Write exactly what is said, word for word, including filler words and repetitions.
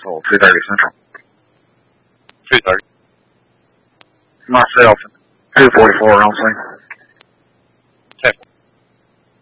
Central, two thirty Central. two thirty. Myself, two forty-four on scene.